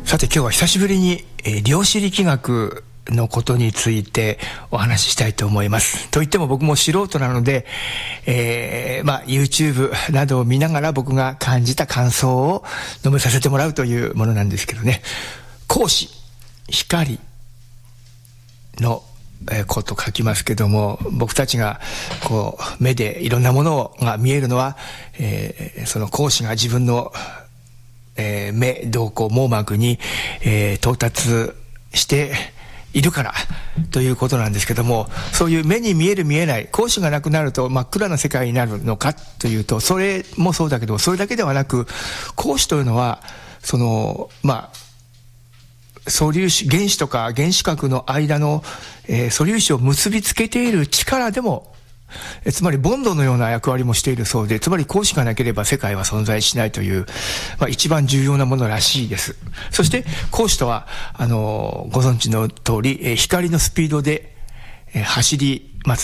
さて今日は久しぶりに、量子力学のことについてお話ししたいと思います。といっても僕も素人なので、YouTube などを見ながら僕が感じた感想を述べさせてもらうというものなんですけどね。光子、光のこと書きますけども、僕たちがこう目でいろんなものが見えるのは、その光子が自分の目、瞳孔、網膜に、到達しているからということなんですけども、そういう目に見える見えない光子がなくなると真っ暗な世界になるのかというと、それもそうだけど、それだけではなく、光子というのはその素粒子、原子とか原子核の間の、素粒子を結びつけている力でも、つまりボンドのような役割もしているそうで、つまり光子がなければ世界は存在しないという、一番重要なものらしいです。そして光子とはご存知の通り、光のスピードで、走ります。